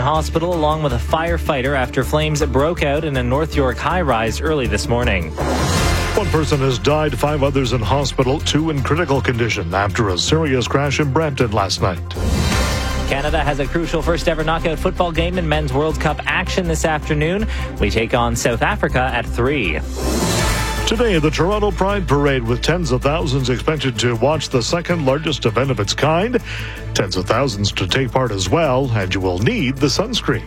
hospital along with a firefighter after flames broke out in a North York high-rise early this morning. One person has died, 5 others in hospital, 2 in critical condition after a serious crash in Brampton last night. Canada has a crucial first-ever knockout football game in Men's World Cup action this afternoon. We take on South Africa at 3. Today, the Toronto Pride Parade with tens of thousands expected to watch the second largest event of its kind. Tens of thousands to take part as well, and you will need the sunscreen.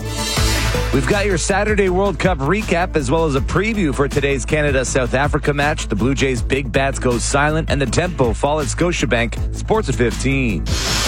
We've got your Saturday World Cup recap as well as a preview for today's Canada-South Africa match. The Blue Jays' Big Bats go silent and the tempo fall at Scotiabank. Sports at 15.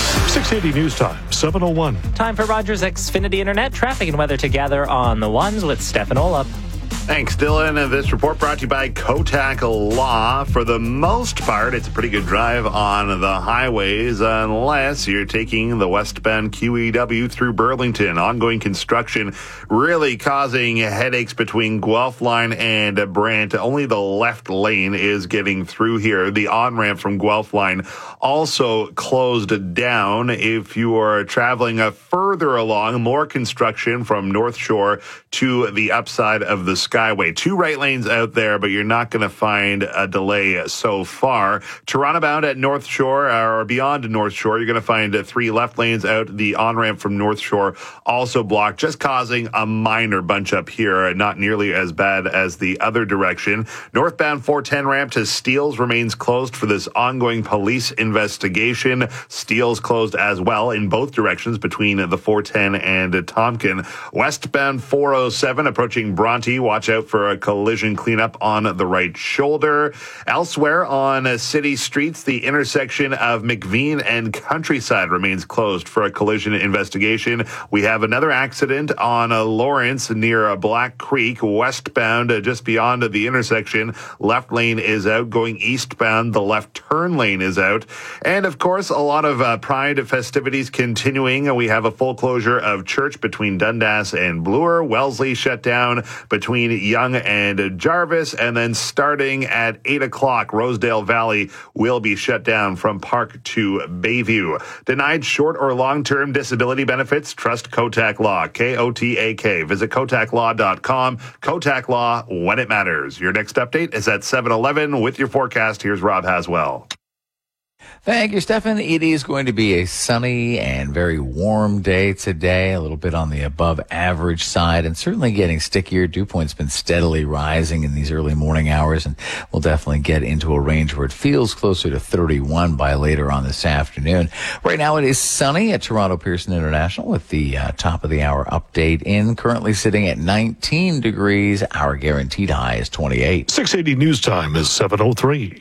680 News Time, 7:01. Time for Rogers Xfinity Internet traffic and weather together on the ones with Stefan Olaf. Thanks, Dylan. This report brought to you by Kotak Law. For the most part, it's a pretty good drive on the highways unless you're taking the westbound QEW through Burlington. Ongoing construction really causing headaches between Guelph Line and Brant. Only the left lane is getting through here. The on-ramp from Guelph Line also closed down. If you are traveling further along, more construction from North Shore to the upside of the Skyway. 2 right lanes out there, but you're not going to find a delay so far. Toronto bound at North Shore or beyond North Shore, you're going to find 3 left lanes out. The on-ramp from North Shore also blocked, just causing a minor bunch up here, not nearly as bad as the other direction. Northbound 410 ramp to Steeles remains closed for this ongoing police investigation. Steeles closed as well in both directions between the 410 and Tompkin. Westbound 407 approaching Bronte. Watch out for a collision cleanup on the right shoulder. Elsewhere on city streets, the intersection of McVean and Countryside remains closed for a collision investigation. We have another accident on Lawrence near Black Creek, westbound just beyond the intersection. Left lane is out. Going eastbound, the left turn lane is out. And of course, a lot of Pride festivities continuing. We have a full closure of church between Dundas and Bloor. Wellesley shut down between Young and Jarvis, and then starting at 8 o'clock, Rosedale Valley will be shut down from Park to Bayview. Denied short or long-term disability benefits? Trust Kotak Law, K-O-T-A-K. Visit KotakLaw.com. Kotak Law, when it matters. Your next update is at 7:11 with your forecast. Here's Rob Haswell. Thank you, Stefan. It is going to be a sunny and very warm day today, a little bit on the above average side and certainly getting stickier. Dew point's been steadily rising in these early morning hours, and we'll definitely get into a range where it feels closer to 31 by later on this afternoon. Right now it is sunny at Toronto Pearson International with the top of the hour update in. Currently sitting at 19 degrees. Our guaranteed high is 28. 680 News Time is 7:03.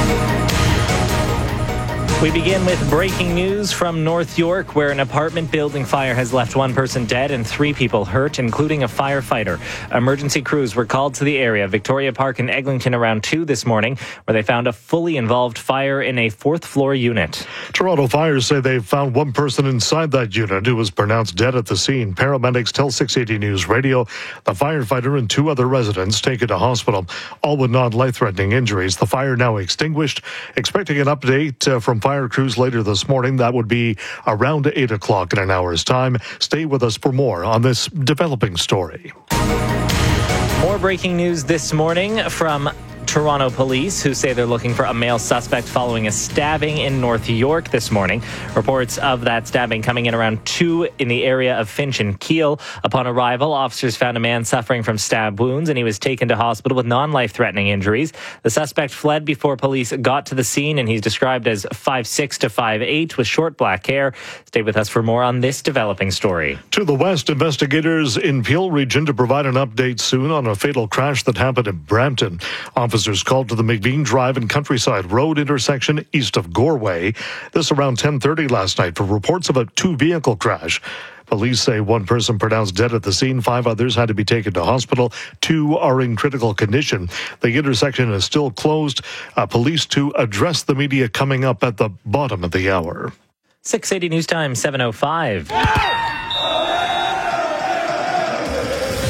We begin with breaking news from North York, where an apartment building fire has left 1 person dead and 3 people hurt, including a firefighter. Emergency crews were called to the area, Victoria Park and Eglinton, around 2 this morning, where they found a fully involved fire in a 4th-floor unit. Toronto fires say they've found 1 person inside that unit who was pronounced dead at the scene. Paramedics tell 680 News Radio the firefighter and 2 other residents taken to hospital, all with non-life-threatening injuries. The fire now extinguished. Expecting an update from fire crews later this morning. That would be around 8 o'clock in an hour's time. Stay with us for more on this developing story. More breaking news this morning from Toronto police, who say they're looking for a male suspect following a stabbing in North York this morning. Reports of that stabbing coming in around 2 in the area of Finch and Keele. Upon arrival, officers found a man suffering from stab wounds, and he was taken to hospital with non-life-threatening injuries. The suspect fled before police got to the scene, and he's described as 5'6" to 5'8" with short black hair. Stay with us for more on this developing story. To the west, investigators in Peel Region to provide an update soon on a fatal crash that happened in Brampton. Officers called to the McVean Drive and Countryside Road intersection east of Goreway. This around 10:30 last night for reports of a 2-vehicle crash. Police say 1 person pronounced dead at the scene. 5 others had to be taken to hospital. 2 are in critical condition. The intersection is still closed. Police to address the media coming up at the bottom of the hour. 680 News Time, 7:05.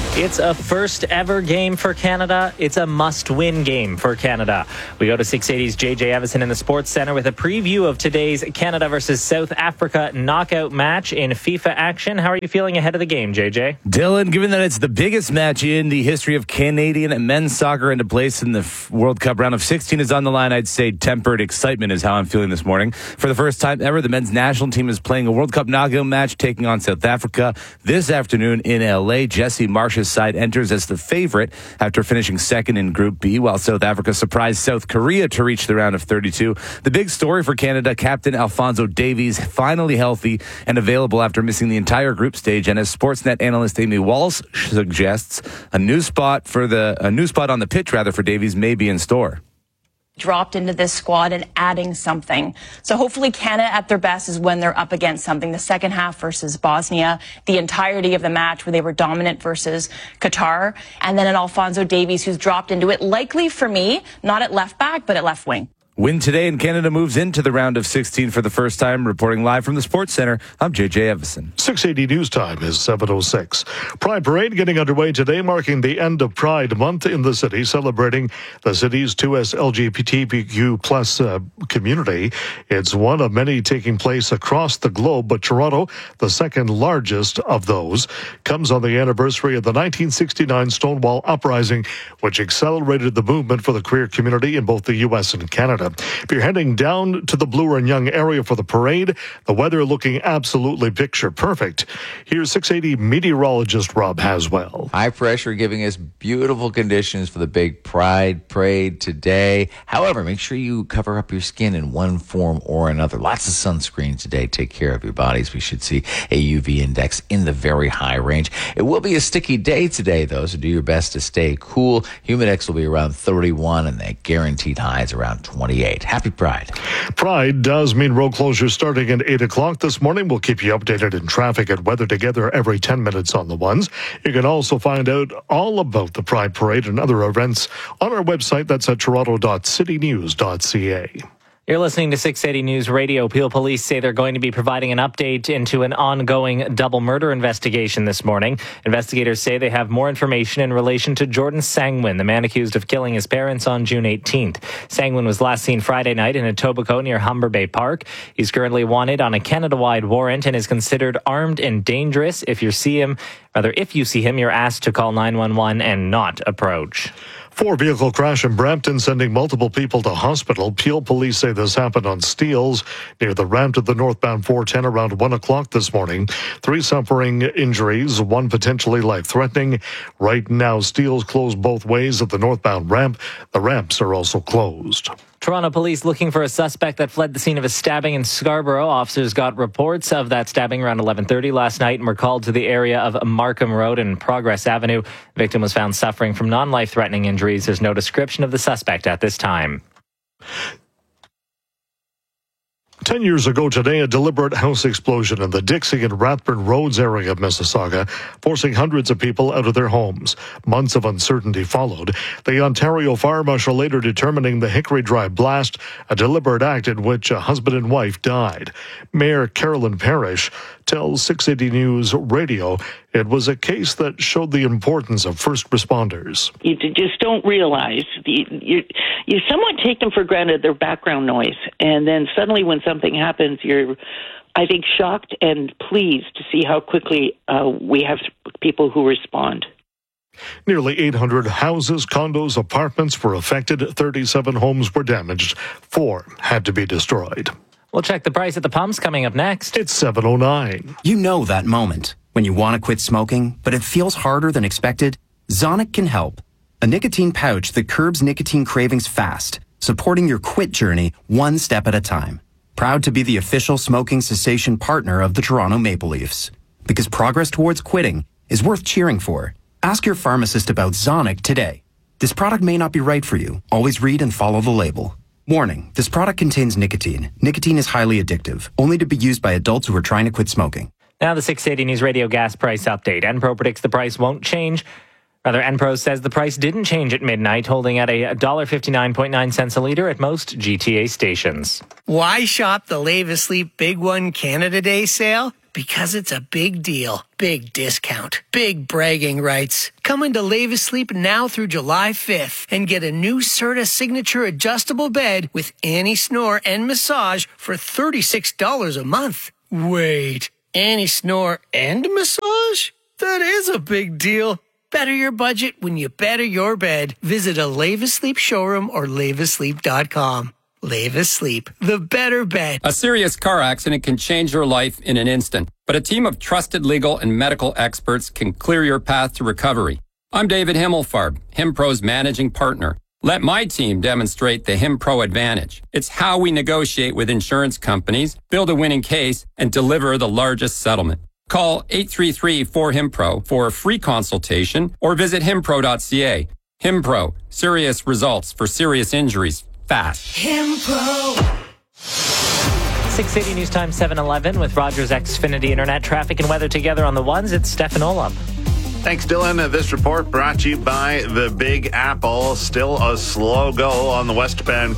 It's a first ever game for Canada. It's a must-win game for Canada. We go to 680's JJ Evison in the Sports Centre with a preview of today's Canada versus South Africa knockout match in FIFA action. How are you feeling ahead of the game, JJ? Dylan, given that it's the biggest match in the history of Canadian men's soccer and a place in the World Cup round of 16 is on the line, I'd say tempered excitement is how I'm feeling this morning. For the first time ever, the men's national team is playing a World Cup knockout match taking on South Africa this afternoon in LA. Jesse Marsh's side enters as the favorite after finishing second in Group B, while South Africa surprised South Korea to reach the round of 32. The big story for Canada, Captain Alphonso Davies, finally healthy and available after missing the entire group stage. And as Sportsnet analyst Amy Walsh suggests, a new spot on the pitch for Davies may be in store. Dropped into this squad and adding something. So hopefully Canada at their best is when they're up against something. The second half versus Bosnia, the entirety of the match where they were dominant versus Qatar, and then an Alphonso Davies who's dropped into it, likely for me, not at left back, but at left wing. Win today and Canada moves into the round of 16 for the first time. Reporting live from the Sports Center, I'm JJ Evison. 680 news time is 7:06. Pride Parade getting underway today, marking the end of Pride Month in the city, celebrating the city's 2S LGBTQ plus community. It's one of many taking place across the globe, but Toronto, the second largest of those, comes on the anniversary of the 1969 Stonewall Uprising, which accelerated the movement for the queer community in both the U.S. and Canada. If you're heading down to the Bloor and Yonge area for the parade, the weather looking absolutely picture perfect. Here's 680 meteorologist Rob Haswell. High pressure giving us beautiful conditions for the big Pride Parade today. However, make sure you cover up your skin in one form or another. Lots of sunscreen today. Take care of your bodies. We should see a UV index in the very high range. It will be a sticky day today, though, so do your best to stay cool. Humidex will be around 31, and the guaranteed high is around 28. Happy Pride. Pride does mean road closures starting at 8 o'clock this morning. We'll keep you updated in traffic and weather together every 10 minutes on the ones. You can also find out all about the Pride Parade and other events on our website. That's at toronto.citynews.ca. You're listening to 680 News Radio. Peel Police say they're going to be providing an update into an ongoing double murder investigation this morning. Investigators say they have more information in relation to Jordan Sangwin, the man accused of killing his parents on June 18th. Sangwin was last seen Friday night in Etobicoke near Humber Bay Park. He's currently wanted on a Canada-wide warrant and is considered armed and dangerous. If you see him, you're asked to call 911 and not approach. 4-vehicle crash in Brampton, sending multiple people to hospital. Peel Police say this happened on Steeles near the ramp to the northbound 410 around 1 o'clock this morning. 3 suffering injuries, 1 potentially life-threatening. Right now, Steeles closed both ways at the northbound ramp. The ramps are also closed. Toronto police looking for a suspect that fled the scene of a stabbing in Scarborough. Officers got reports of that stabbing around 11:30 last night and were called to the area of Markham Road and Progress Avenue. The victim was found suffering from non-life-threatening injuries. There's no description of the suspect at this time. 10 years ago today, a deliberate house explosion in the Dixie and Rathburn Roads area of Mississauga, forcing hundreds of people out of their homes. Months of uncertainty followed. The Ontario Fire Marshal later determining the Hickory Drive blast a deliberate act in which a husband and wife died. Mayor Carolyn Parrish tells 680 News Radio it was a case that showed the importance of first responders. You just don't realize. You somewhat take them for granted, their background noise. And then suddenly when something happens, you're, I think, shocked and pleased to see how quickly we have people who respond. Nearly 800 houses, condos, apartments were affected. 37 homes were damaged. 4 had to be destroyed. We'll check the price at the pumps coming up next. It's 7:09. You know that moment when you want to quit smoking, but it feels harder than expected? Zonic can help. A nicotine pouch that curbs nicotine cravings fast, supporting your quit journey one step at a time. Proud to be the official smoking cessation partner of the Toronto Maple Leafs. Because progress towards quitting is worth cheering for. Ask your pharmacist about Zonic today. This product may not be right for you. Always read and follow the label. Warning, this product contains nicotine. Nicotine is highly addictive, only to be used by adults who are trying to quit smoking. Now the 680 News Radio gas price update. Enpro predicts the price won't change. Enpro says the price didn't change at midnight, holding at $1.59.9 a litre at most GTA stations. Why shop the Lav Asleep Big One Canada Day sale? because it's a big deal, big discount, big bragging rights. Come into Leva Sleep now through July 5th and get a new Serta Signature adjustable bed with anti-snore and massage for $36 a month. Wait, anti-snore and massage? That is a big deal. Better your budget when you better your bed. Visit a Leva Sleep showroom or levasleep.com. Leva Sleep, the better bed. A serious car accident can change your life in an instant, but a team of trusted legal and medical experts can clear your path to recovery. I'm David Himmelfarb, HimPro's managing partner. Let my team demonstrate the HimPro advantage. It's how we negotiate with insurance companies, build a winning case, and deliver the largest settlement. Call 833-4HIMPRO for a free consultation or visit himpro.ca. HimPro, serious results for serious injuries fast. HimPro. 680 News Time 7:11 with Rogers Xfinity Internet traffic and weather together on the ones. It's Stefan Olab. Thanks, Dylan. This report brought to you by the Big Apple. Still a slow go on the westbound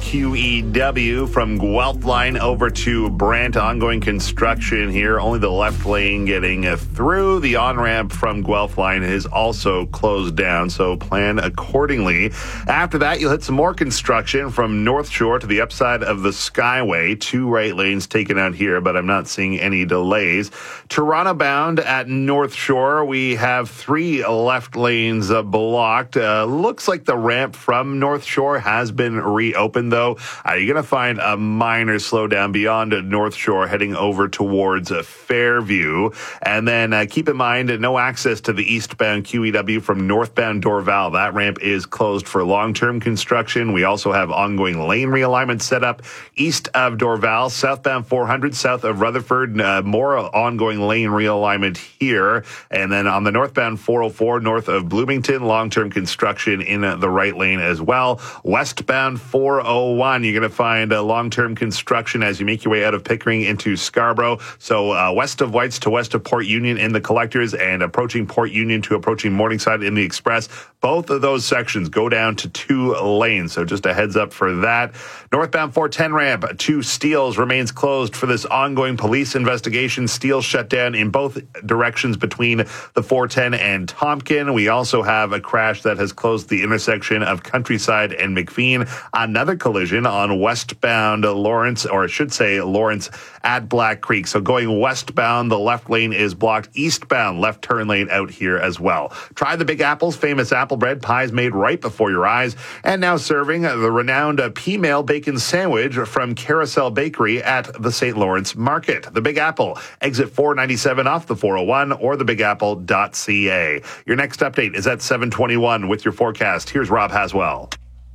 QEW from Guelph line over to Brant. Ongoing construction here. Only the left lane getting through. The on-ramp from Guelph line is also closed down, so plan accordingly. After that, you'll hit some more construction from North Shore to the upside of the Skyway. 2 right lanes taken out here, but I'm not seeing any delays. Toronto bound at North Shore, we have 3 left lanes blocked. Looks like the ramp from North Shore has been reopened, though. You're going to find a minor slowdown beyond North Shore heading over towards Fairview. And then keep in mind, no access to the eastbound QEW from northbound Dorval. That ramp is closed for long-term construction. We also have ongoing lane realignment set up east of Dorval, southbound 400, south of Rutherford. More ongoing lane realignment here. And then on the northbound 404 north of Bloomington, long-term construction in the right lane as well. Westbound 401, you're going to find long-term construction as you make your way out of Pickering into Scarborough. So west of Whites to west of Port Union in the collectors and approaching Port Union to approaching Morningside in the express. Both of those sections go down to 2 lanes. So just a heads up for that. Northbound 410 ramp to Steeles remains closed for this ongoing police investigation. Steeles shut down in both directions between the 410 and Tompkin. We also have a crash that has closed the intersection of Countryside and McPheen. Another collision on westbound Lawrence, or I should say Lawrence at Black Creek. So going westbound, the left lane is blocked. Eastbound, left turn lane out here as well. Try the Big Apple's famous apple bread pies made right before your eyes. And now serving the renowned P-Mail bacon sandwich from Carousel Bakery at the St. Lawrence Market. The Big Apple, exit 497 off the 401 or thebigapple.ca. Your next update is at 7:21 with your forecast. Here's Rob Haswell.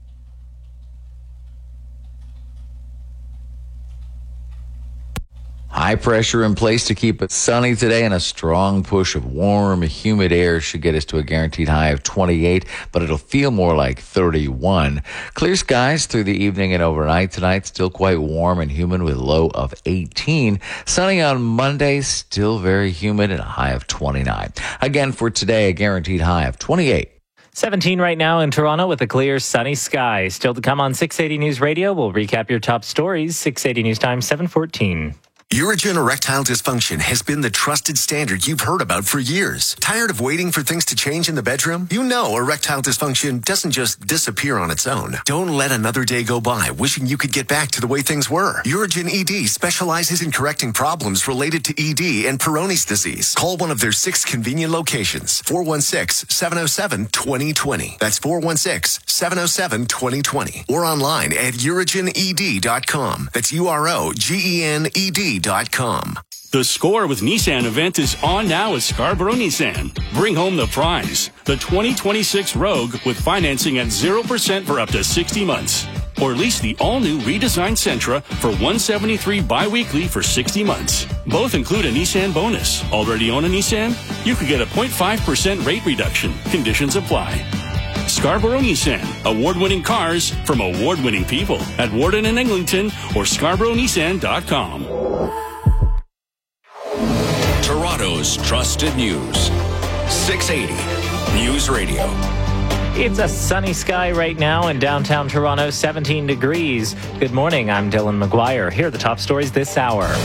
High pressure in place to keep it sunny today, and a strong push of warm, humid air should get us to a guaranteed high of 28, but it'll feel more like 31. Clear skies through the evening and overnight tonight. Still quite warm and humid with a low of 18. Sunny on Monday, still very humid and a high of 29. Again, for today, a guaranteed high of 28. 17 right now in Toronto with a clear, sunny sky. Still to come on 680 News Radio. We'll recap your top stories. 680 News Time, 7:14. Urigen erectile dysfunction has been the trusted standard you've heard about for years. Tired of waiting for things to change in the bedroom? You know erectile dysfunction doesn't just disappear on its own. Don't let another day go by wishing you could get back to the way things were. Urigen ED specializes in correcting problems related to ED and Peyronie's disease. Call one of their 6 convenient locations. 416-707-2020. That's 416-707-2020. Or online at urigened.com. That's UROGENED.com. The Score with Nissan event is on now at Scarborough Nissan. Bring home the prize, the 2026 Rogue with financing at 0% for up to 60 months. Or lease the all-new redesigned Sentra for $173 bi-weekly for 60 months. Both include a Nissan bonus. Already own a Nissan? You could get a 0.5% rate reduction. Conditions apply. Scarborough Nissan. Award-winning cars from award-winning people at Warden and Eglinton or ScarboroughNissan.com. Toronto's trusted news. 680 News Radio. It's a sunny sky right now in downtown Toronto, 17 degrees. Good morning, I'm Dylan McGuire. Here are the top stories this hour.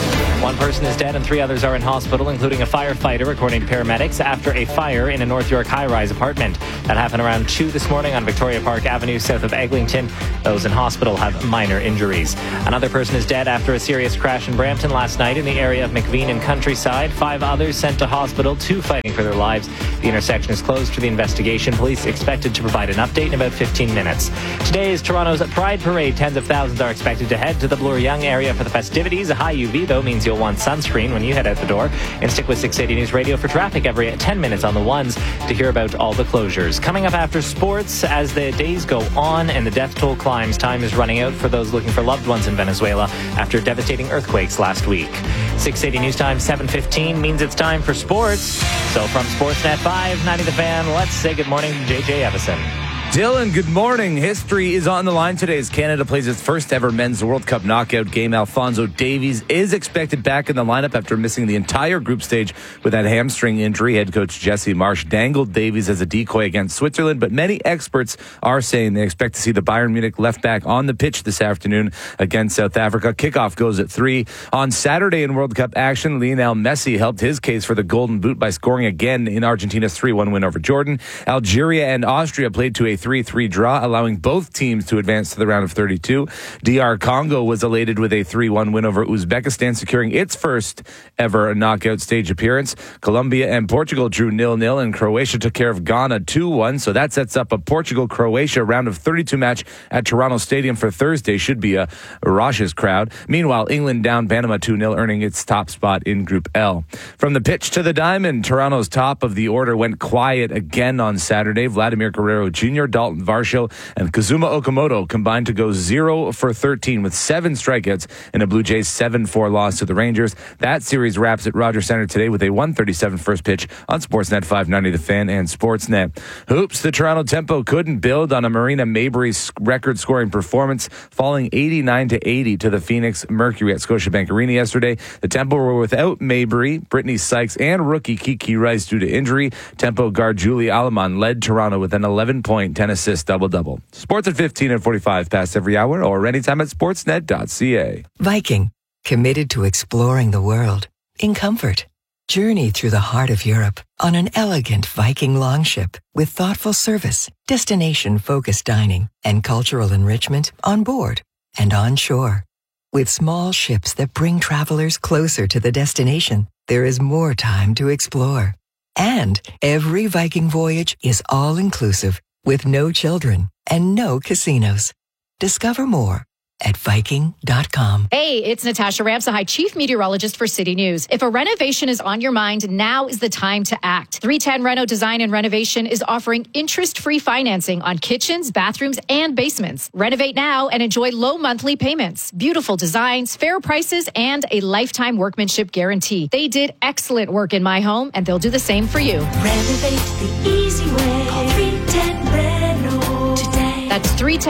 One person is dead and 3 others are in hospital, including a firefighter, according to paramedics, after a fire in a North York high-rise apartment. That happened around 2 this morning on Victoria Park Avenue, south of Eglinton. Those in hospital have minor injuries. Another person is dead after a serious crash in Brampton last night in the area of McVean and Countryside. 5 others sent to hospital, 2 fighting for their lives. The intersection is closed for the investigation. Police expected to provide an update in about 15 minutes. Today is Toronto's Pride Parade. Tens of thousands are expected to head to the Bloor-Yonge area for the festivities. A high UV, though, means you'll want sunscreen when you head out the door. And stick with 680 News Radio for traffic every 10 minutes on the ones to hear about all the closures. Coming up after sports, as the days go on and the death toll climbs, time is running out for those looking for loved ones in Venezuela after devastating earthquakes last week. 680 News Time, 7:15 means it's time for sports. So from Sportsnet 590 The Fan, let's say good morning to JJ Evison. Dylan, good morning. History is on the line today as Canada plays its first ever Men's World Cup knockout game. Alphonso Davies is expected back in the lineup after missing the entire group stage with that hamstring injury. Head coach Jesse Marsch dangled Davies as a decoy against Switzerland, but many experts are saying they expect to see the Bayern Munich left back on the pitch this afternoon against South Africa. Kickoff goes at 3. On Saturday in World Cup action, Lionel Messi helped his case for the Golden Boot by scoring again in Argentina's 3-1 win over Jordan. Algeria and Austria played to a 3-3 draw, allowing both teams to advance to the round of 32. DR Congo was elated with a 3-1 win over Uzbekistan, securing its first ever knockout stage appearance. Colombia and Portugal drew 0-0, and Croatia took care of Ghana 2-1. So that sets up a Portugal-Croatia round of 32 match at Toronto Stadium for Thursday. Should be a raucous crowd. Meanwhile, England down Panama 2-0, earning its top spot in Group L. From the pitch to the diamond, Toronto's top of the order went quiet again on Saturday. Vladimir Guerrero Jr., Dalton Varsho, and Kazuma Okamoto combined to go 0 for 13 with 7 strikeouts in a Blue Jays 7-4 loss to the Rangers. That series wraps at Rogers Center today with a 1:37 first pitch on Sportsnet 590 The Fan and Sportsnet. Hoops, the Toronto Tempo couldn't build on a Marina Mabry's record-scoring performance, falling 89-80 to the Phoenix Mercury at Scotiabank Arena yesterday. The Tempo were without Mabry, Brittany Sykes, and rookie Kiki Rice due to injury. Tempo guard Julie Aleman led Toronto with an 11-point, 10-assist double-double. Sports at 15 and 45 past every hour or anytime at sportsnet.ca. Viking, committed to exploring the world in comfort. Journey through the heart of Europe on an elegant Viking longship with thoughtful service, destination-focused dining, and cultural enrichment on board and on shore. With small ships that bring travelers closer to the destination, there is more time to explore. And every Viking voyage is all-inclusive with no children and no casinos. Discover more at Viking.com. Hey, it's Natasha Ramsahai, Chief Meteorologist for City News. If a renovation is on your mind, now is the time to act. 310 Reno Design and Renovation is offering interest-free financing on kitchens, bathrooms, and basements. Renovate now and enjoy low monthly payments, beautiful designs, fair prices, and a lifetime workmanship guarantee. They did excellent work in my home, and they'll do the same for you. Renovate the easy way. Call 310 Reno today. That's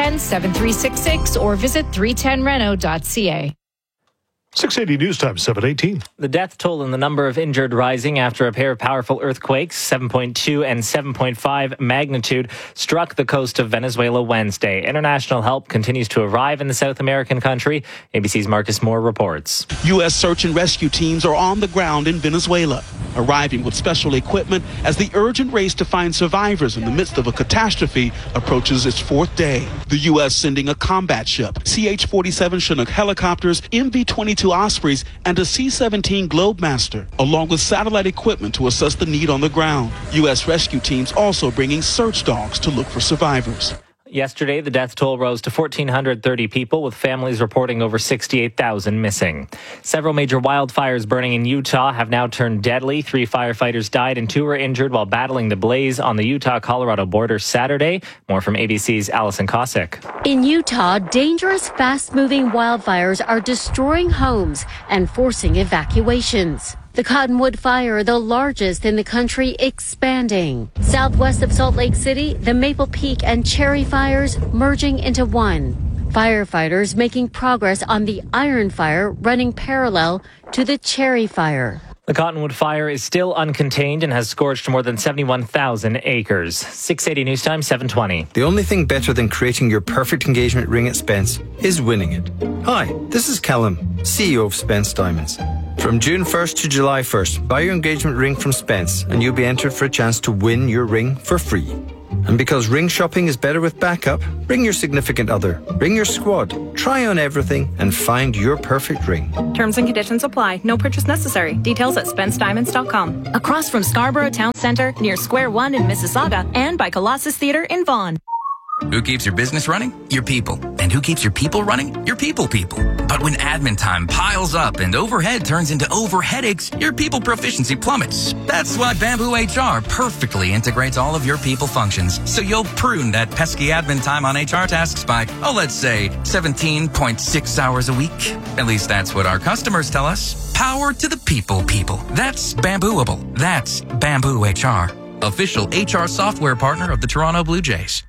310-7366 or visit 310reno.ca. 680 News Time, 7:18. The death toll and the number of injured rising after a pair of powerful earthquakes, 7.2 and 7.5 magnitude, struck the coast of Venezuela Wednesday. International help continues to arrive in the South American country. ABC's Marcus Moore reports. U.S. search and rescue teams are on the ground in Venezuela, arriving with special equipment as the urgent race to find survivors in the midst of a catastrophe approaches its 4th day. The U.S. sending a combat ship, CH-47 Chinook helicopters, MV-22 Ospreys, and a C-17 Globemaster, along with satellite equipment to assess the need on the ground. U.S. rescue teams also bringing search dogs to look for survivors. Yesterday, the death toll rose to 1,430 people, with families reporting over 68,000 missing. Several major wildfires burning in Utah have now turned deadly. 3 firefighters died and 2 were injured while battling the blaze on the Utah-Colorado border Saturday. More from ABC's Allison Cossack. In Utah, dangerous, fast-moving wildfires are destroying homes and forcing evacuations. The Cottonwood Fire, the largest in the country, expanding. Southwest of Salt Lake City, the Maple Peak and Cherry fires merging into one. Firefighters making progress on the Iron Fire, running parallel to the Cherry Fire. The Cottonwood Fire is still uncontained and has scorched more than 71,000 acres. 680 News Time, 7:20. The only thing better than creating your perfect engagement ring at Spence is winning it. Hi, this is Callum, CEO of Spence Diamonds. From June 1st to July 1st, buy your engagement ring from Spence and you'll be entered for a chance to win your ring for free. And because ring shopping is better with backup, bring your significant other, bring your squad, try on everything and find your perfect ring. Terms and conditions apply. No purchase necessary. Details at SpenceDiamonds.com. Across from Scarborough Town Centre, near Square One in Mississauga, and by Colossus Theatre in Vaughan. Who keeps your business running? Your people. And who keeps your people running? Your people. But when admin time piles up and overhead turns into overheadaches, your people proficiency plummets. That's why Bamboo HR perfectly integrates all of your people functions, so you'll prune that pesky admin time on HR tasks by, let's say, 17.6 hours a week. At least that's what our customers tell us. Power to the people. That's Bambooable. That's Bamboo HR. Official HR software partner of the Toronto Blue Jays.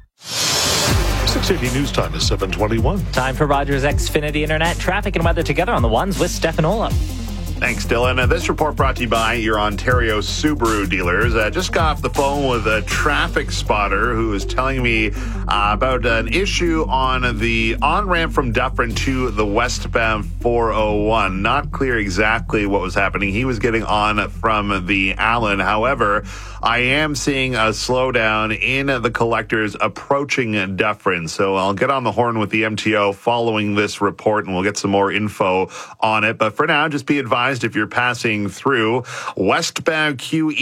680 News Time is 7:21. Time for Rogers Xfinity Internet traffic and weather together on the ones with Stefanola. Thanks, Dylan. This report brought to you by your Ontario Subaru dealers. Just got off the phone with a traffic spotter who was telling me about an issue on the on-ramp from Dufferin to the westbound 401. Not clear exactly what was happening. He was getting on from the Allen. However, I am seeing a slowdown in the collectors approaching Dufferin. So I'll get on the horn with the MTO following this report and we'll get some more info on it. But for now, just be advised if you're passing through. Westbound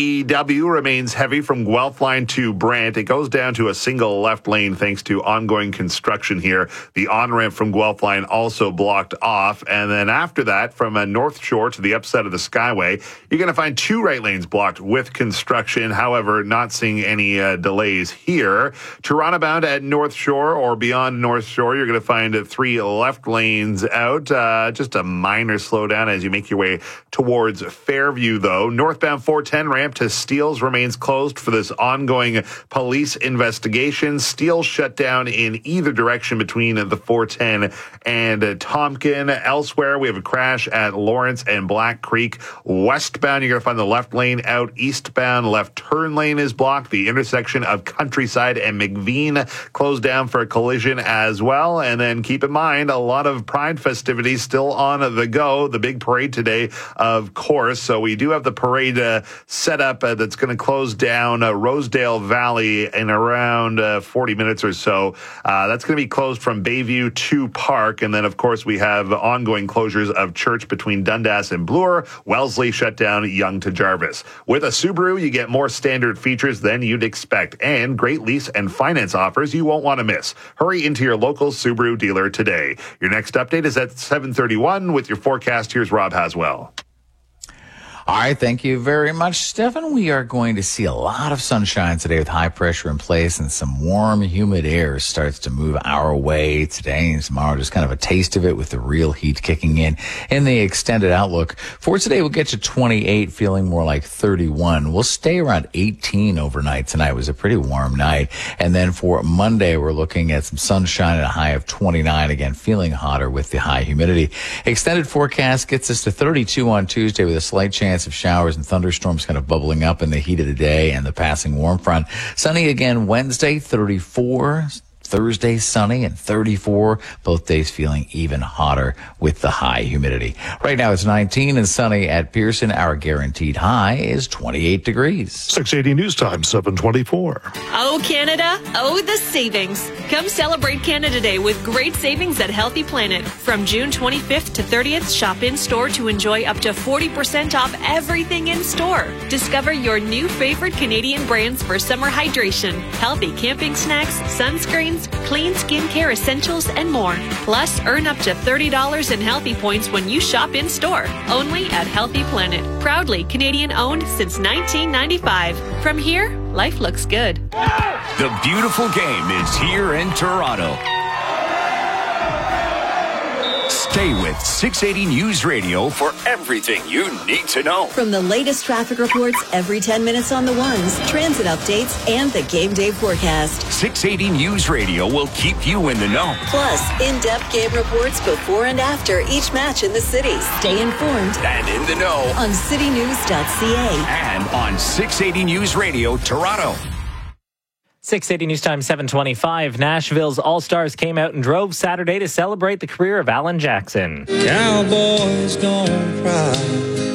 QEW remains heavy from Guelph Line to Brant. It goes down to a single left lane thanks to ongoing construction here. The on-ramp from Guelph Line also blocked off. And then after that, from North Shore to the upside of the Skyway, you're going to find two right lanes blocked with construction. However, not seeing any delays here. Toronto bound at North Shore or beyond North Shore, you're going to find three left lanes out. Just a minor slowdown as you make your way towards Fairview, though. Northbound 410 ramp to Steeles remains closed for this ongoing police investigation. Steeles shut down in either direction between the 410 and Tompkin. Elsewhere, we have a crash at Lawrence and Black Creek. Westbound, you're going to find the left lane out. Eastbound, left turn lane is blocked. The intersection of Countryside and McVean closed down for a collision as well. And then keep in mind, a lot of Pride festivities still on the go. The big parade today, of course. So we do have the parade set up that's going to close down Rosedale Valley in around 40 minutes or so. That's going to be closed from Bayview to Park. And then, of course, we have ongoing closures of Church between Dundas and Bloor. Wellesley shut down Young to Jarvis. With a Subaru, you get more standard features than you'd expect and great lease and finance offers you won't want to miss. Hurry into your local Subaru dealer today. Your next update is at 7:31 with your forecast. Here's Rob Haswell. All right, thank you very much, Stefan. We are going to see a lot of sunshine today with high pressure in place and some warm, humid air starts to move our way today and tomorrow. Just kind of a taste of it with the real heat kicking in the extended outlook. For today, we'll get to 28, feeling more like 31. We'll stay around 18 overnight tonight. It was a pretty warm night. And then for Monday, we're looking at some sunshine and a high of 29. Again, feeling hotter with the high humidity. Extended forecast gets us to 32 on Tuesday with a slight chance of showers and thunderstorms kind of bubbling up in the heat of the day and the passing warm front. Sunny again Wednesday, 34. Thursday, sunny and 34. Both days feeling even hotter with the high humidity. Right now it's 19 and sunny at Pearson. Our guaranteed high is 28 degrees. 680 News Time, 7:24. Oh, Canada. Oh, the savings. Come celebrate Canada Day with great savings at Healthy Planet. From June 25th to 30th, shop in-store to enjoy up to 40% off everything in store. Discover your new favorite Canadian brands for summer hydration, healthy camping snacks, sunscreens, clean skincare essentials, and more. Plus, earn up to $30 in Healthy Points when you shop in-store. Only at Healthy Planet. Proudly Canadian-owned since 1995. From here, life looks good. The beautiful game is here in Toronto. Stay with 680 News Radio for everything you need to know. From the latest traffic reports every 10 minutes on the ones, transit updates, and the game day forecast. 680 News Radio will keep you in the know. Plus, in-depth game reports before and after each match in the city. Stay informed and in the know on citynews.ca and on 680 News Radio Toronto. 680 News Time, 7:25. Nashville's All-Stars came out and drove Saturday to celebrate the career of Alan Jackson. Cowboys don't cry.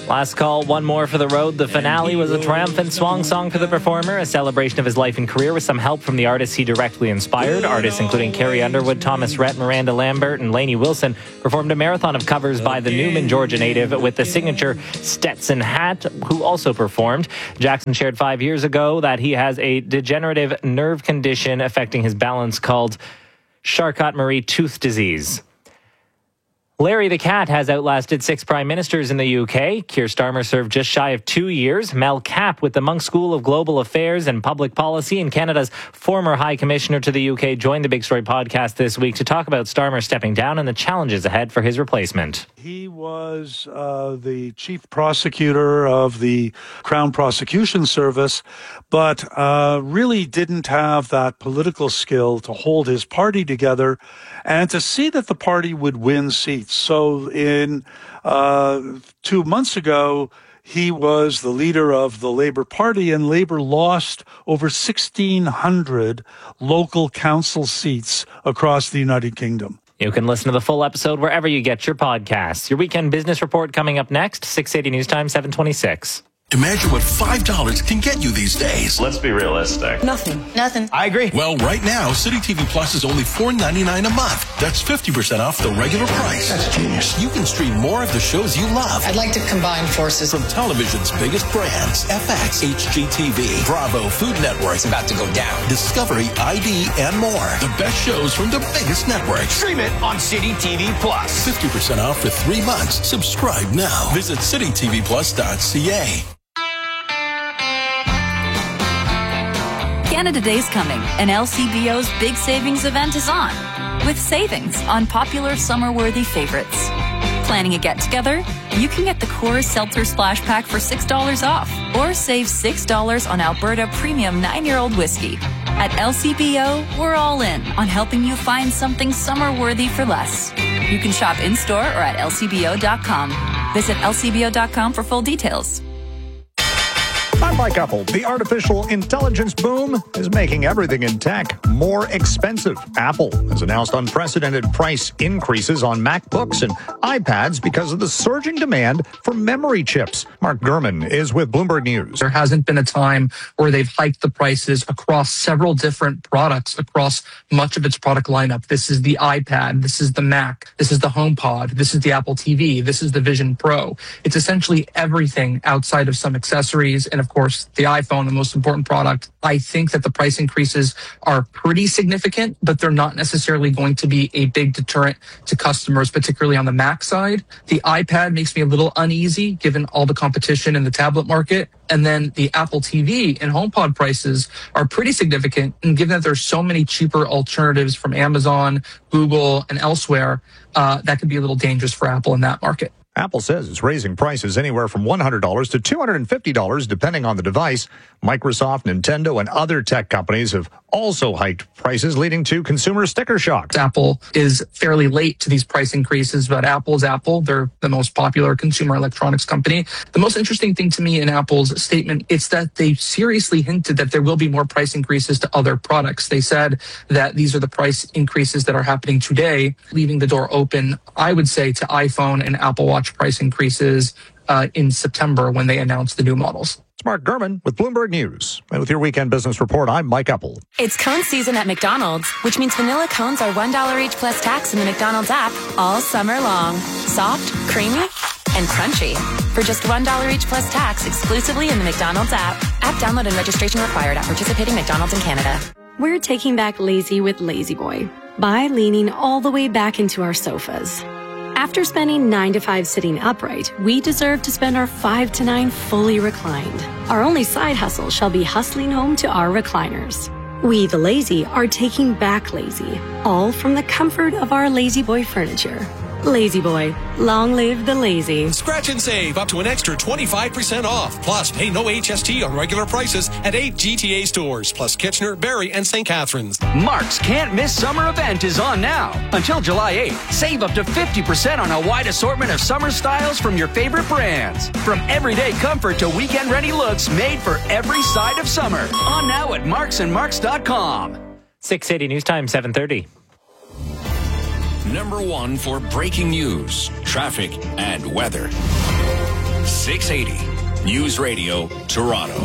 Last call, one more for the road. The finale was a triumphant swan song for the performer, a celebration of his life and career with some help from the artists he directly inspired. Artists including Carrie Underwood, Thomas Rhett, Miranda Lambert, and Lainey Wilson performed a marathon of covers by the Newman, Georgia native with the signature Stetson hat, who also performed. Jackson shared 5 years ago that he has a degenerative nerve condition affecting his balance called Charcot-Marie tooth disease. Larry the Cat has outlasted 6 prime ministers in the UK. Keir Starmer served just shy of 2 years. Mel Capp, with the Monk School of Global Affairs and Public Policy and Canada's former High Commissioner to the UK, joined the Big Story podcast this week to talk about Starmer stepping down and the challenges ahead for his replacement. He was the chief prosecutor of the Crown Prosecution Service, but really didn't have that political skill to hold his party together and to see that the party would win seats. So in 2 months ago, he was the leader of the Labour Party, and Labour lost over 1,600 local council seats across the United Kingdom. You can listen to the full episode wherever you get your podcasts. Your weekend business report coming up next, 680 News Time, 7:26. Imagine what $5 can get you these days. Let's be realistic. Nothing. I agree. Well, right now, City TV Plus is only $4.99 a month. That's 50% off the regular price. That's genius. You can stream more of the shows you love. I'd like to combine forces. From television's biggest brands, FX, HGTV, Bravo, Food Network. It's about to go down. Discovery, ID, and more. The best shows from the biggest networks. Stream it on City TV Plus. 50% off for 3 months. Subscribe now. Visit citytvplus.ca. Canada Day's coming, and LCBO's big savings event is on, with savings on popular summer-worthy favorites. Planning a get-together? You can get the Coors Seltzer Splash Pack for $6 off, or save $6 on Alberta Premium 9-year-old whiskey. At LCBO, we're all in on helping you find something summer-worthy for less. You can shop in-store or at lcbo.com. Visit lcbo.com for full details. I'm Mike Apple. The artificial intelligence boom is making everything in tech more expensive. Apple has announced unprecedented price increases on MacBooks and iPads because of the surging demand for memory chips. Mark Gurman is with Bloomberg News. There hasn't been a time where they've hiked the prices across several different products across much of its product lineup. This is the iPad. This is the Mac. This is the HomePod. This is the Apple TV. This is the Vision Pro. It's essentially everything outside of some accessories and, of course, the iPhone, the most important product. I think that the price increases are pretty significant, but they're not necessarily going to be a big deterrent to customers, particularly on the Mac side. The iPad makes me a little uneasy given all the competition in the tablet market. And then the Apple TV and HomePod prices are pretty significant. And given that there's so many cheaper alternatives from Amazon, Google, and elsewhere, that could be a little dangerous for Apple in that market. Apple says it's raising prices anywhere from $100 to $250 depending on the device. Microsoft, Nintendo, and other tech companies have also hiked prices, leading to consumer sticker shock. Apple is fairly late to these price increases, but Apple's Apple. They're the most popular consumer electronics company. The most interesting thing to me in Apple's statement is that they seriously hinted that there will be more price increases to other products. They said that these are the price increases that are happening today, leaving the door open, I would say, to iPhone and Apple Watch price increases in September when they announced the new models. It's Mark Gurman with Bloomberg News. And with your weekend business report, I'm Mike Apple. It's cone season at McDonald's, which means vanilla cones are $1 each plus tax in the McDonald's app all summer long. Soft, creamy, and crunchy. For just $1 each plus tax exclusively in the McDonald's app. App download and registration required at participating McDonald's in Canada. We're taking back lazy with Lazy Boy by leaning all the way back into our sofas. After spending 9 to 5 sitting upright, we deserve to spend our 5 to 9 fully reclined. Our only side hustle shall be hustling home to our recliners. We, the lazy, are taking back lazy, all from the comfort of our Lazy Boy furniture. Lazy Boy, long live the lazy. Scratch and save up to an extra 25% off. Plus, pay no HST on regular prices at 8 GTA stores, plus Kitchener, Barrie, and St. Catharines. Mark's Can't Miss Summer event is on now. Until July 8th, save up to 50% on a wide assortment of summer styles from your favorite brands. From everyday comfort to weekend-ready looks made for every side of summer. On now at marksandmarks.com. 680 News Time, 7:30. Number one for breaking news, traffic, and weather. 680 News Radio Toronto.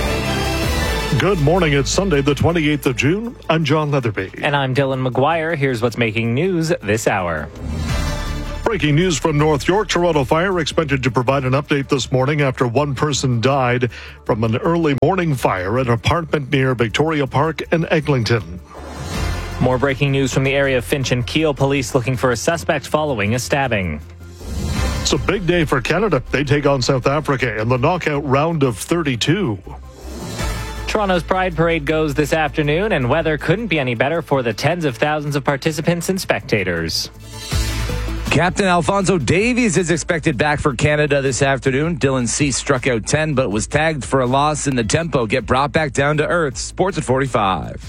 Good morning. It's Sunday, the 28th of June. I'm John Leatherby. And I'm Dylan McGuire. Here's what's making news this hour. Breaking news from North York. Toronto Fire expected to provide an update this morning after one person died from an early morning fire at an apartment near Victoria Park in Eglinton. More breaking news from the area of Finch and Keele. Police looking for a suspect following a stabbing. It's a big day for Canada. They take on South Africa in the knockout round of 32. Toronto's Pride Parade goes this afternoon, and weather couldn't be any better for the tens of thousands of participants and spectators. Captain Alfonso Davies is expected back for Canada this afternoon. Dylan Cease struck out 10, but was tagged for a loss in the tempo. Get brought back down to earth. Sports at 45.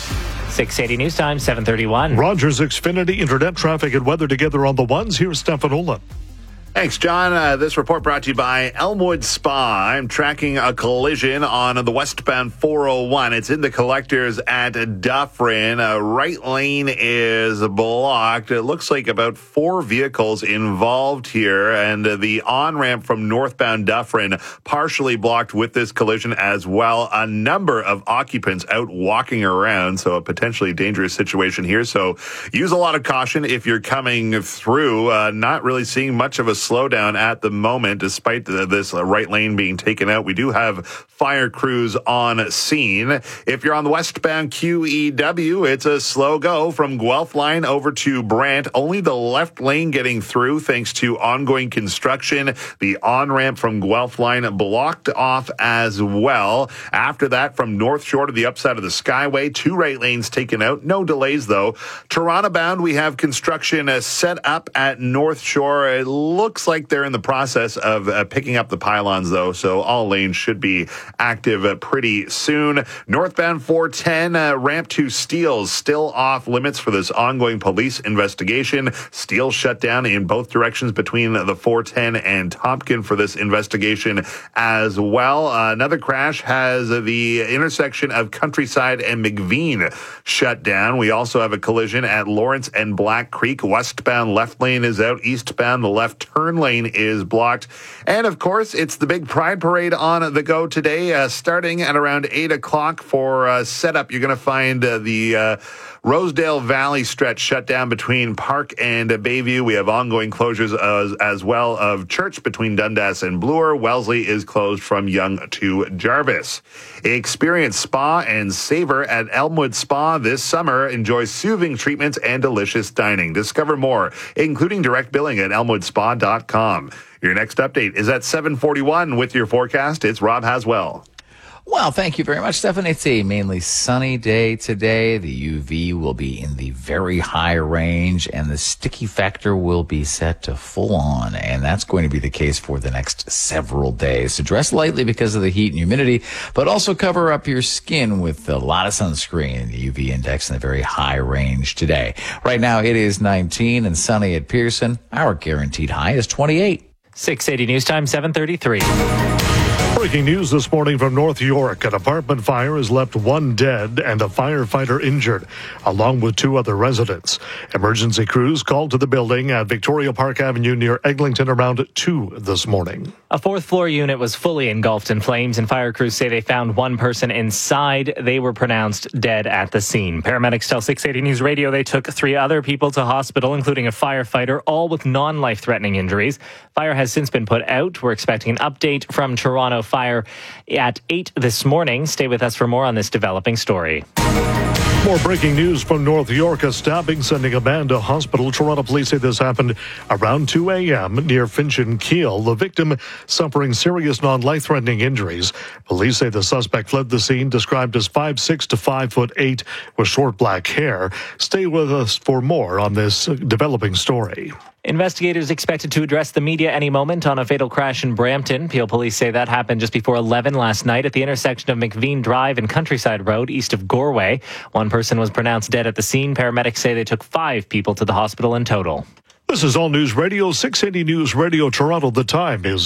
680 News Time, 7:31. Rogers Xfinity Internet traffic and weather together on the ones. Here's Stefan Olin. Thanks, John. This report brought to you by Elmwood Spa. I'm tracking a collision on the westbound 401. It's in the collectors at Dufferin. Right lane is blocked. It looks like about 4 vehicles involved here, and the on-ramp from northbound Dufferin partially blocked with this collision as well. A number of occupants out walking around, so a potentially dangerous situation here. So use a lot of caution if you're coming through. Not really seeing much of a slowdown at the moment, despite this right lane being taken out. We do have fire crews on scene. If you're on the westbound QEW, it's a slow go from Guelph line over to Brant. Only the left lane getting through thanks to ongoing construction. The on-ramp from Guelph line blocked off as well. After that, from North Shore to the upside of the Skyway, 2 right lanes taken out. No delays, though. Toronto bound, we have construction set up at North Shore. It looks like they're in the process of picking up the pylons, though, so all lanes should be active pretty soon. Northbound 410, ramp to Steeles, still off limits for this ongoing police investigation. Steeles shut down in both directions between the 410 and Tompkin for this investigation as well. Another crash has the intersection of Countryside and McVean shut down. We also have a collision at Lawrence and Black Creek. Westbound left lane is out. Eastbound, the left turn lane is blocked. And of course, it's the big Pride Parade on the go today, starting at around 8 o'clock for setup. You're going to find the Rosedale Valley stretch shut down between Park and Bayview. We have ongoing closures as well of Church between Dundas and Bloor. Wellesley is closed from Yonge to Jarvis. Experience spa and savor at Elmwood Spa this summer. Enjoy soothing treatments and delicious dining. Discover more, including direct billing at elmwoodspa.com. Your next update is at 7:41 with your forecast. It's Rob Haswell. Well, thank you very much, Stefan. It's a mainly sunny day today. The UV will be in the very high range, and the sticky factor will be set to full on, and that's going to be the case for the next several days. So dress lightly because of the heat and humidity, but also cover up your skin with a lot of sunscreen. The UV index in the very high range today. Right now, it is 19 and sunny at Pearson. Our guaranteed high is 28. 680 News Time, 7:33. Breaking news this morning from North York. An apartment fire has left 1 dead and a firefighter injured, along with 2 other residents. Emergency crews called to the building at Victoria Park Avenue near Eglinton around 2 this morning. A 4th-floor unit was fully engulfed in flames, and fire crews say they found 1 person inside. They were pronounced dead at the scene. Paramedics tell 680 News Radio they took 3 other people to hospital, including a firefighter, all with non-life-threatening injuries. Fire has since been put out. We're expecting an update from Toronto Fire at 8 this morning. Stay with us for more on this developing story. More breaking news from North York. A stabbing sending a man to hospital. Toronto police say this happened around 2 a.m. near Finch and Keele. The victim suffering serious non-life-threatening injuries. Police say the suspect fled the scene, described as 5'6" to 5'8" with short black hair. Stay with us for more on this developing story. Investigators expected to address the media any moment on a fatal crash in Brampton. Peel police say that happened just before 11 last night at the intersection of McVean Drive and Countryside Road east of Gorway. 1 person was pronounced dead at the scene. Paramedics say they took 5 people to the hospital in total. This is All News Radio, 680 News Radio Toronto. The time is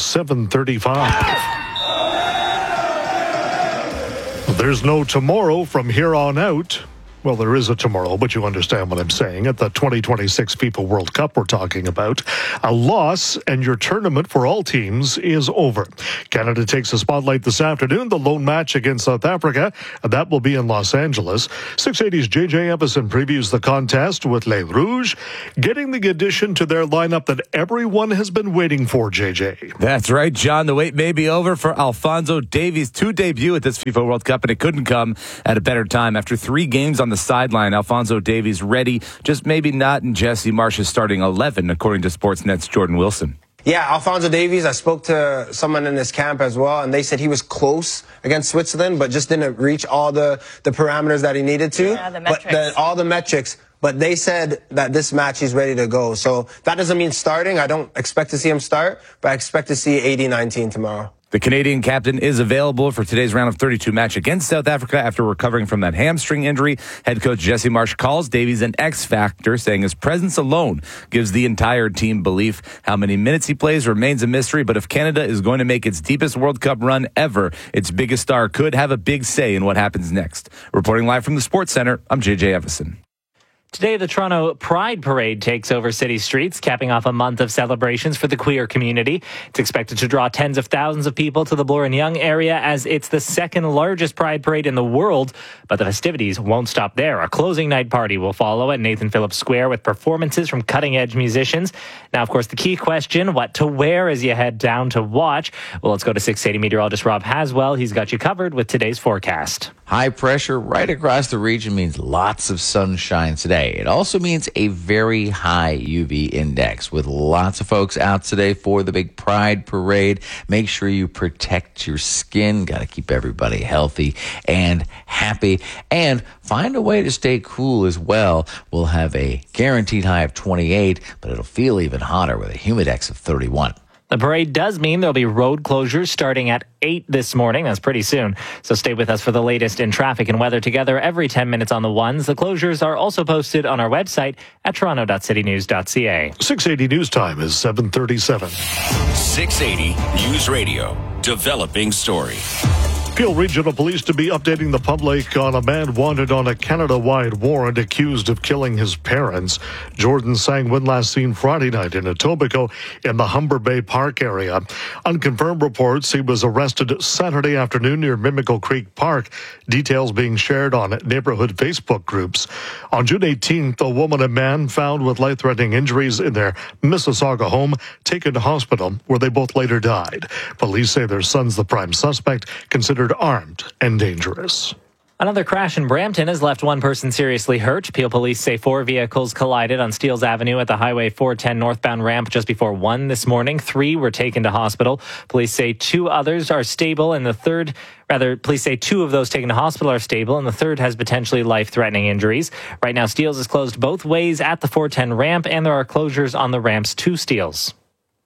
7:35. There's no tomorrow from here on out. Well, there is a tomorrow, but you understand what I'm saying. At the 2026 FIFA World Cup we're talking about, a loss and your tournament for all teams is over. Canada takes a spotlight this afternoon, the lone match against South Africa, and that will be in Los Angeles. 680's JJ Evison previews the contest with Les Rouges, getting the addition to their lineup that everyone has been waiting for, JJ. That's right, John. The wait may be over for Alphonso Davies to debut at this FIFA World Cup, and it couldn't come at a better time. After 3 games on the sideline, Alphonso Davies ready, just maybe not in Jesse Marsch's starting 11, according to Sportsnet's Jordan Wilson. Yeah, Alphonso Davies, I spoke to someone in this camp as well, and they said he was close against Switzerland, but just didn't reach all the parameters that he needed to. Yeah, the metrics. All the metrics. But they said that this match he's ready to go. So that doesn't mean starting. I don't expect to see him start, but I expect to see 80-19 tomorrow. The Canadian captain is available for today's round of 32 match against South Africa after recovering from that hamstring injury. Head coach Jesse Marsch calls Davies an X factor, saying his presence alone gives the entire team belief. How many minutes he plays remains a mystery, but if Canada is going to make its deepest World Cup run ever, its biggest star could have a big say in what happens next. Reporting live from the Sports Center, I'm JJ Evison. Today, the Toronto Pride Parade takes over city streets, capping off a month of celebrations for the queer community. It's expected to draw tens of thousands of people to the Bloor and Yonge area as it's the second largest Pride Parade in the world. But the festivities won't stop there. A closing night party will follow at Nathan Phillips Square with performances from cutting-edge musicians. Now, of course, the key question, what to wear as you head down to watch? Well, let's go to 680 meteorologist Rob Haswell. He's got you covered with today's forecast. High pressure right across the region means lots of sunshine today. It also means a very high UV index with lots of folks out today for the big Pride Parade. Make sure you protect your skin. Got to keep everybody healthy and happy, and find a way to stay cool as well. We'll have a guaranteed high of 28, but it'll feel even hotter with a humidex of 31. The parade does mean there'll be road closures starting at 8 this morning. That's pretty soon. So stay with us for the latest in traffic and weather together every 10 minutes on the ones. The closures are also posted on our website at toronto.citynews.ca. 680 News Time is 7:37. 680 News Radio. Developing story. Peel Regional Police to be updating the public on a man wanted on a Canada-wide warrant accused of killing his parents. Jordan Sangwin last seen Friday night in Etobicoke in the Humber Bay Park area. Unconfirmed reports he was arrested Saturday afternoon near Mimico Creek Park. Details being shared on neighborhood Facebook groups. On June 18th, a woman and man found with life-threatening injuries in their Mississauga home taken to hospital where they both later died. Police say their son's the prime suspect, considered armed and dangerous. Another crash in Brampton has left one person seriously hurt. Peel police say 4 vehicles collided on Steeles Avenue at the Highway 410 northbound ramp just before 1 this morning. 3 were taken to hospital. Police say 2 others are stable, and police say 2 of those taken to hospital are stable, and the third has potentially life-threatening injuries. Right now, Steeles is closed both ways at the 410 ramp, and there are closures on the ramps to Steeles.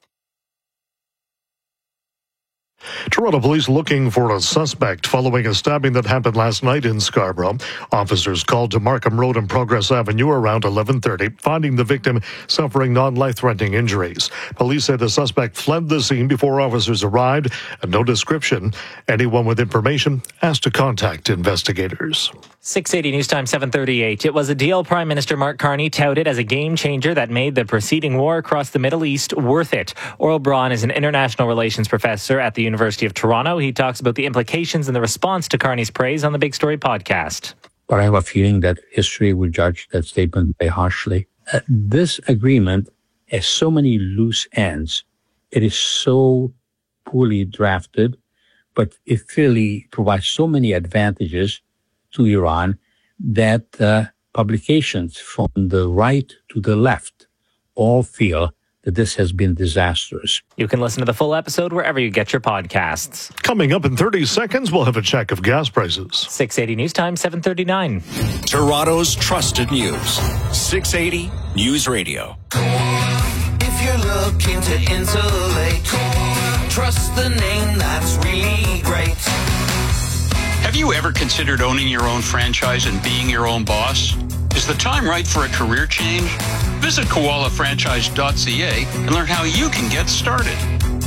Toronto police looking for a suspect following a stabbing that happened last night in Scarborough. Officers called to Markham Road and Progress Avenue around 11:30, finding the victim suffering non-life-threatening injuries. Police say the suspect fled the scene before officers arrived, and no description. Anyone with information asked to contact investigators. 680 News Time 7:38. It was a deal Prime Minister Mark Carney touted as a game changer that made the preceding war across the Middle East worth it. Orl Braun is an international relations professor at the University of Toronto. He talks about the implications and the response to Carney's praise on the Big Story podcast. But I have a feeling that history will judge that statement very harshly. This agreement has so many loose ends. It is so poorly drafted, but it really provides so many advantages to Iran that publications from the right to the left all feel that this has been disastrous. You can listen to the full episode wherever you get your podcasts. Coming up in 30 seconds, we'll have a check of gas prices. 680 News Time, 7:39. Toronto's trusted news. 680 News Radio. If you're looking to insulate, trust the name that's really great. Have you ever considered owning your own franchise and being your own boss? Is the time right for a career change? Visit koalafranchise.ca and learn how you can get started.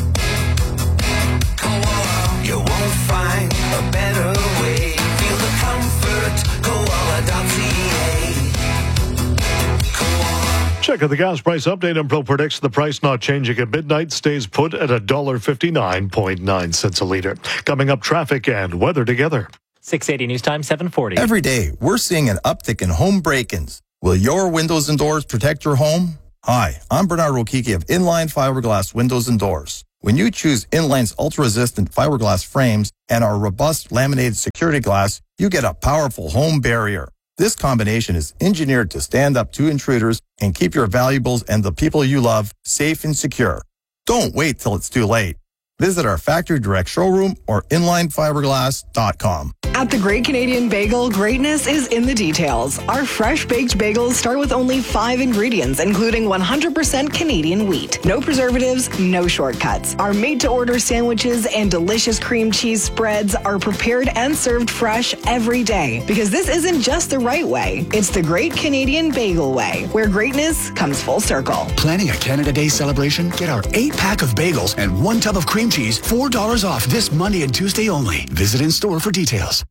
Koala, you won't find a better way. Feel the comfort, koala.ca. Back at the gas price update, Impro predicts the price not changing at midnight stays put at $1.59.9 a litre. Coming up, traffic and weather together. 680 News Time, 740. Every day, we're seeing an uptick in home break-ins. Will your windows and doors protect your home? Hi, I'm Bernard Rokiki of Inline Fiberglass Windows and Doors. When you choose Inline's ultra-resistant fiberglass frames and our robust laminated security glass, you get a powerful home barrier. This combination is engineered to stand up to intruders and keep your valuables and the people you love safe and secure. Don't wait till it's too late. Visit our factory direct showroom or inlinefiberglass.com. At the Great Canadian Bagel, greatness is in the details. Our fresh baked bagels start with only 5 ingredients, including 100% Canadian wheat. No preservatives, no shortcuts. Our made-to-order sandwiches and delicious cream cheese spreads are prepared and served fresh every day. Because this isn't just the right way, it's the Great Canadian Bagel way, where greatness comes full circle. Planning a Canada Day celebration? Get our 8-pack of bagels and 1 tub of cream cheese, $4 off this Monday and Tuesday only. Visit in-store for details.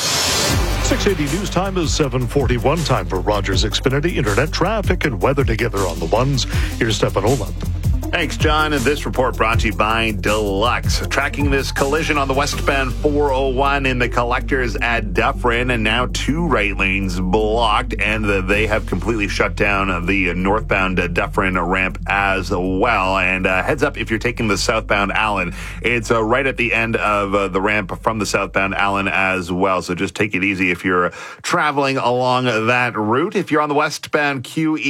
680 News Time is 7:41. Time for Rogers Xfinity Internet traffic and weather together on the ones. Here's Stefan Ola. Thanks, John. And this report brought to you by Deluxe. Tracking this collision on the westbound 401 in the collectors at Dufferin, and now 2 right lanes blocked, and they have completely shut down the northbound Dufferin ramp as well. And heads up if you're taking the southbound Allen, it's right at the end of the ramp from the southbound Allen as well. So just take it easy if you're traveling along that route. If you're on the westbound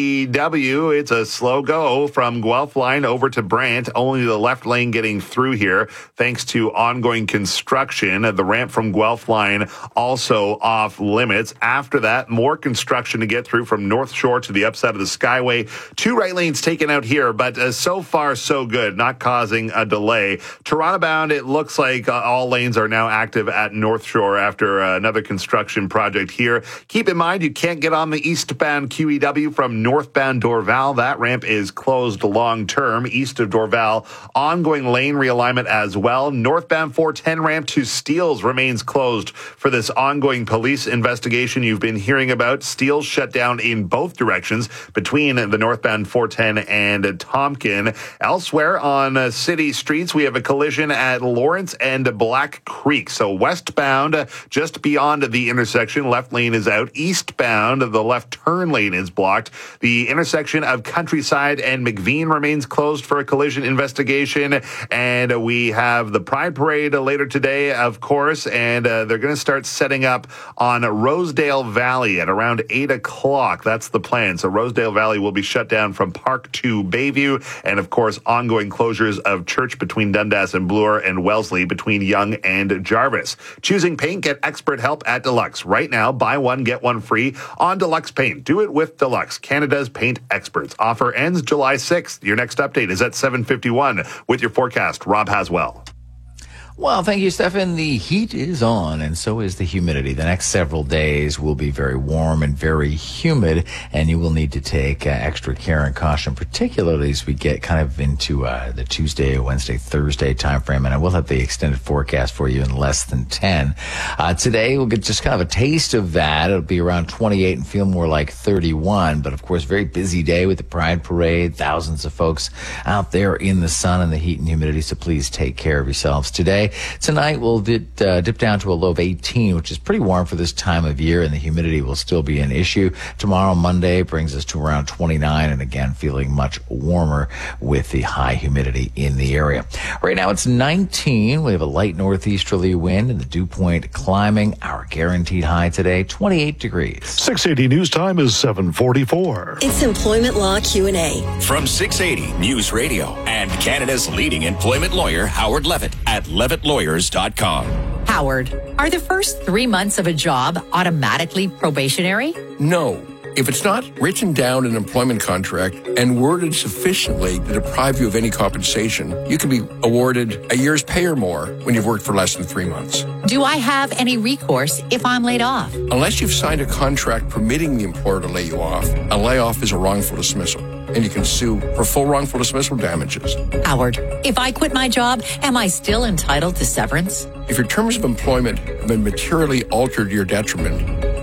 QEW, it's a slow go from Guelph line over to Brant, only the left lane getting through here thanks to ongoing construction. The ramp from Guelph line also off limits. After that, more construction to get through from North Shore to the upside of the Skyway. 2 right lanes taken out here, but so far so good, not causing a delay. Toronto bound, it looks like all lanes are now active at North Shore after another construction project here. Keep in mind, you can't get on the eastbound QEW from northbound Dorval. That ramp is closed long term. East of Dorval, ongoing lane realignment as well. Northbound 410 ramp to Steeles remains closed for this ongoing police investigation you've been hearing about. Steeles shut down in both directions between the northbound 410 and Tompkin. Elsewhere on city streets, we have a collision at Lawrence and Black Creek. So westbound, just beyond the intersection, left lane is out. Eastbound, the left turn lane is blocked. The intersection of Countryside and McVean remains closed for a collision investigation. And we have the Pride Parade later today, of course, and they're going to start setting up on Rosedale Valley at around 8 o'clock. That's the plan. So Rosedale Valley will be shut down from Park to Bayview, and of course, ongoing closures of Church between Dundas and Bloor and Wellesley between Yonge and Jarvis. Choosing paint, get expert help at Deluxe. Right now, buy one, get one free on Deluxe Paint. Do it with Deluxe, Canada's paint experts. Offer ends July 6th. Your next update is at 7:51 with your forecast. Rob Haswell. Well, thank you, Stefan. The heat is on, and so is the humidity. The next several days will be very warm and very humid, and you will need to take extra care and caution, particularly as we get kind of into the Tuesday, Wednesday, Thursday timeframe. And I will have the extended forecast for you in less than 10. Today, we'll get just kind of a taste of that. It'll be around 28 and feel more like 31. But, of course, very busy day with the Pride Parade. Thousands of folks out there in the sun and the heat and humidity, so please take care of yourselves today. Tonight, we'll dip down to a low of 18, which is pretty warm for this time of year, and the humidity will still be an issue. Tomorrow, Monday, brings us to around 29, and again, feeling much warmer with the high humidity in the area. Right now, it's 19. We have a light northeasterly wind, and the dew point climbing. Our guaranteed high today, 28 degrees. 680 News Time is 7:44. It's Employment Law Q&A. From 680 News Radio and Canada's leading employment lawyer, Howard Levitt, at LevittLawyers.com. Howard, are the first 3 months of a job automatically probationary? No. If it's not written down in an employment contract and worded sufficiently to deprive you of any compensation, you can be awarded a year's pay or more when you've worked for less than 3 months. Do I have any recourse if I'm laid off? Unless you've signed a contract permitting the employer to lay you off, a layoff is a wrongful dismissal, and you can sue for full wrongful dismissal damages. Howard, if I quit my job, am I still entitled to severance? If your terms of employment have been materially altered to your detriment,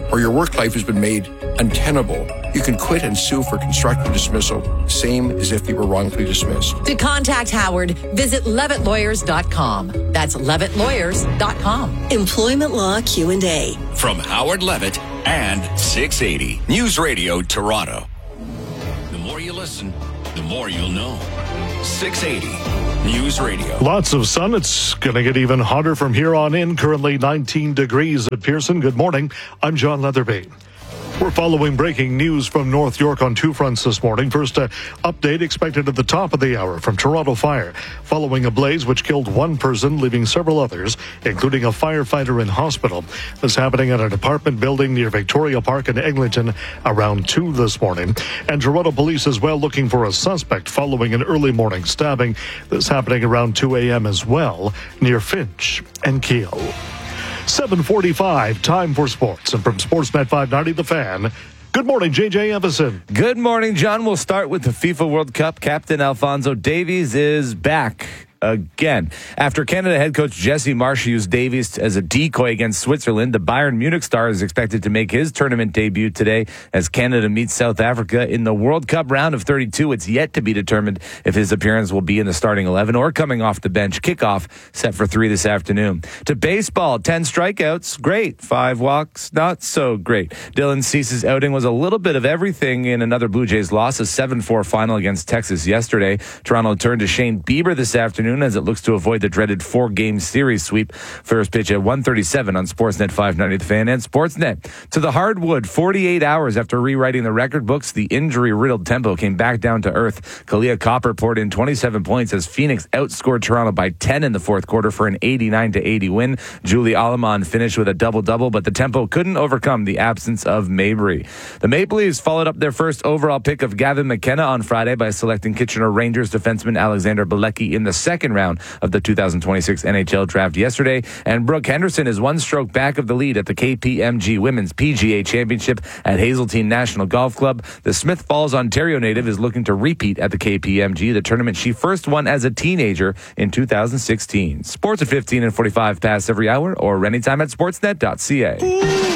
or your work life has been made untenable, you can quit and sue for constructive dismissal, same as if you were wrongfully dismissed. To contact Howard, visit levittlawyers.com. That's levittlawyers.com. Employment Law Q&A. From Howard Levitt and 680 News Radio Toronto. The more you listen, the more you'll know. 680 News Radio. Lots of sun. It's going to get even hotter from here on in. Currently 19 degrees at Pearson. Good morning. I'm John Leatherby. We're following breaking news from North York on two fronts this morning. First, update expected at the top of the hour from Toronto Fire, following a blaze which killed one person, leaving several others, including a firefighter in hospital. This happening at an apartment building near Victoria Park in Eglinton around 2 this morning. And Toronto police as well looking for a suspect following an early morning stabbing. This happening around 2 a.m. as well near Finch and Keele. 7:45, time for sports. And from Sportsnet 590, The Fan, good morning, J.J. Evison. Good morning, John. We'll start with the FIFA World Cup. Captain Alphonso Davies is back again. After Canada head coach Jesse Marsch used Davies as a decoy against Switzerland, the Bayern Munich star is expected to make his tournament debut today as Canada meets South Africa in the World Cup round of 32. It's yet to be determined if his appearance will be in the starting 11 or coming off the bench. Kickoff set for 3 this afternoon. To baseball, 10 strikeouts, great. 5 walks, not so great. Dylan Cease's outing was a little bit of everything in another Blue Jays loss, a 7-4 final against Texas yesterday. Toronto turned to Shane Bieber this afternoon as it looks to avoid the dreaded 4-game series sweep. First pitch at 1:37 on Sportsnet 590 The Fan and Sportsnet. To the hardwood, 48 hours after rewriting the record books, the injury-riddled tempo came back down to earth. Kalia Copper poured in 27 points as Phoenix outscored Toronto by 10 in the fourth quarter for an 89-80 win. Julie Alleman finished with a double-double, but the tempo couldn't overcome the absence of Mabry. The Maple Leafs followed up their first overall pick of Gavin McKenna on Friday by selecting Kitchener Rangers defenseman Alexander Bilecki in the second round of the 2026 NHL draft yesterday, and Brooke Henderson is one stroke back of the lead at the KPMG Women's PGA Championship at Hazeltine National Golf Club. The Smith Falls, Ontario native is looking to repeat at the KPMG, the tournament she first won as a teenager in 2016. Sports at 15 and 45 past every hour or anytime at sportsnet.ca.